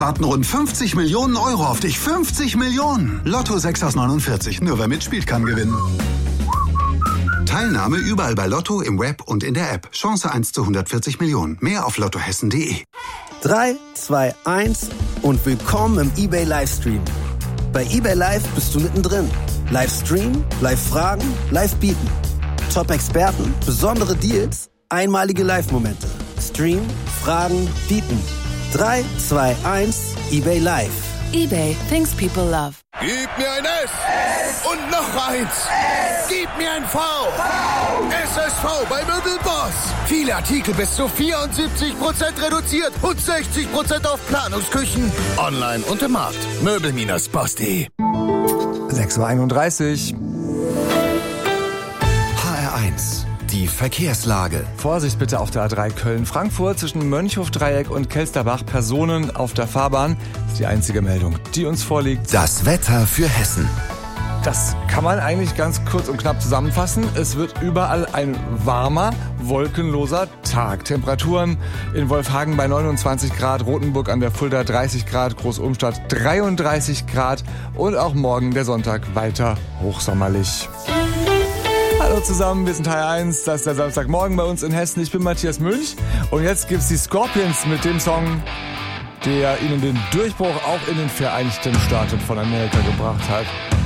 Warten rund 50 Millionen Euro auf dich. 50 Millionen! Lotto 6 aus 49. Nur wer mitspielt, kann gewinnen. Teilnahme überall bei Lotto, im Web und in der App. Chance 1 zu 140 Millionen. Mehr auf lottohessen.de. 3, 2, 1 und willkommen im eBay Livestream. Bei eBay Live bist du mittendrin. Livestream, Live-Fragen, Live-Bieten. Top-Experten, besondere Deals, einmalige Live-Momente. Stream, Fragen, Bieten. 3, 2, 1, eBay Live. eBay, things people love. Gib mir ein S und noch eins. Gib mir ein V. SSV bei Möbelboss. Viele Artikel bis zu 74% reduziert und 60% auf Planungsküchen. Online und im Markt. Möbel-Boss.de. 6:31 Uhr. HR1, die Verkehrslage. Vorsicht bitte auf der A3 Köln-Frankfurt zwischen Mönchhof-Dreieck und Kelsterbach. Personen auf der Fahrbahn. Das ist die einzige Meldung, die uns vorliegt. Das Wetter für Hessen. Das kann man eigentlich ganz kurz und knapp zusammenfassen. Es wird überall ein warmer, wolkenloser Tag. Temperaturen in Wolfhagen bei 29 Grad, Rothenburg an der Fulda 30 Grad, Groß-Ulmstadt 33 Grad und auch morgen der Sonntag weiter hochsommerlich. Hallo zusammen, wir sind HR1, das ist der Samstagmorgen bei uns in Hessen. Ich bin Matthias Münch und jetzt gibt's die Scorpions mit dem Song, der ihnen den Durchbruch auch in den Vereinigten Staaten von Amerika gebracht hat.